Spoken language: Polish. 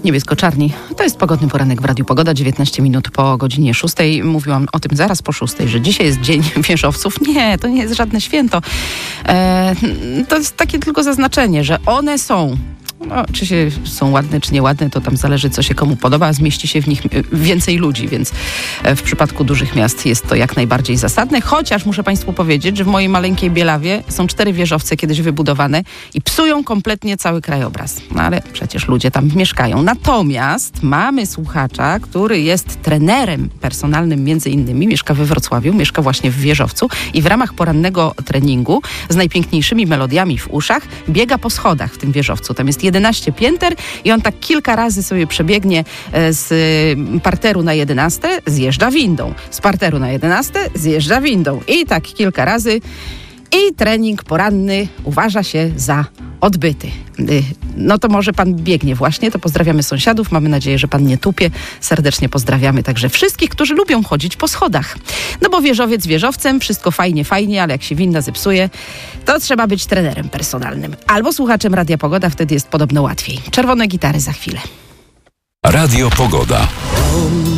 Niebiesko-czarni. To jest pogodny poranek w Radiu Pogoda, 19 minut po godzinie 6. Mówiłam o tym zaraz po 6, że dzisiaj jest Dzień Wieżowców. Nie, to nie jest żadne święto. To jest takie tylko zaznaczenie, że one są. No, czy są ładne, czy nieładne, to tam zależy, co się komu podoba, a zmieści się w nich więcej ludzi, więc w przypadku dużych miast jest to jak najbardziej zasadne. Chociaż muszę Państwu powiedzieć, że w mojej maleńkiej Bielawie są 4 wieżowce kiedyś wybudowane i psują kompletnie cały krajobraz. No ale przecież ludzie tam mieszkają. Natomiast mamy słuchacza, który jest trenerem personalnym między innymi, mieszka we Wrocławiu, mieszka właśnie w wieżowcu i w ramach porannego treningu z najpiękniejszymi melodiami w uszach biega po schodach w tym wieżowcu. Tam jest 11 pięter i on tak kilka razy sobie przebiegnie z parteru na 11, zjeżdża windą. Z parteru na 11 zjeżdża windą. I tak kilka razy. I trening poranny uważa się za odbyty. No to może pan biegnie właśnie, to pozdrawiamy sąsiadów. Mamy nadzieję, że pan nie tupie. Serdecznie pozdrawiamy także wszystkich, którzy lubią chodzić po schodach. No bo wieżowiec wieżowcem, wszystko fajnie, ale jak się winda zepsuje, to trzeba być trenerem personalnym. Albo słuchaczem Radia Pogoda, wtedy jest podobno łatwiej. Czerwone gitary za chwilę. Radio Pogoda.